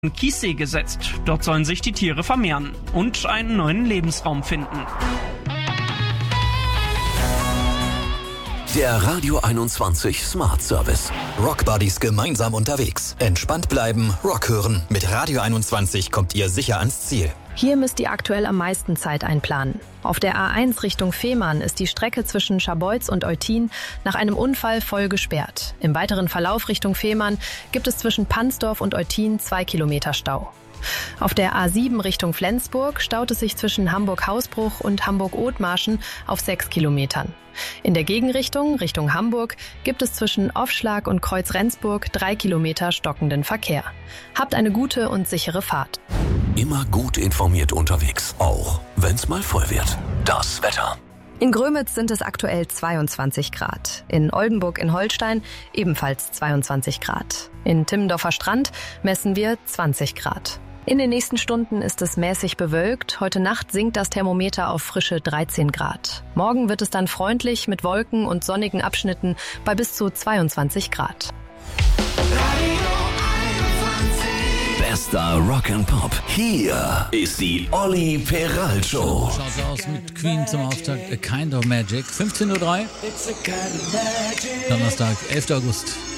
Kiessee gesetzt. Dort sollen sich die Tiere vermehren und einen neuen Lebensraum finden. Der Radio 21 Smart Service. Rock Buddies gemeinsam unterwegs. Entspannt bleiben, Rock hören. Mit Radio 21 kommt ihr sicher ans Ziel. Hier müsst ihr aktuell am meisten Zeit einplanen. Auf der A1 Richtung Fehmarn ist die Strecke zwischen Scharbeutz und Eutin nach einem Unfall voll gesperrt. Im weiteren Verlauf Richtung Fehmarn gibt es zwischen Pansdorf und Eutin 2 Kilometer Stau. Auf der A7 Richtung Flensburg staut es sich zwischen Hamburg-Hausbruch und Hamburg-Othmarschen auf 6 Kilometern. In der Gegenrichtung, Richtung Hamburg, gibt es zwischen Offschlag und Kreuz-Rendsburg 3 Kilometer stockenden Verkehr. Habt eine gute und sichere Fahrt. Immer gut informiert unterwegs, auch wenn's mal voll wird. Das Wetter. In Grömitz sind es aktuell 22 Grad. In Oldenburg in Holstein ebenfalls 22 Grad. In Timmendorfer Strand messen wir 20 Grad. In den nächsten Stunden ist es mäßig bewölkt. Heute Nacht sinkt das Thermometer auf frische 13 Grad. Morgen wird es dann freundlich mit Wolken und sonnigen Abschnitten bei bis zu 22 Grad. Bester Rock'n'Pop. Hier ist die Olli Peral Show. Schaut's aus mit Queen zum Auftakt A Kind of Magic. 15:03 Uhr. Donnerstag, 11. August.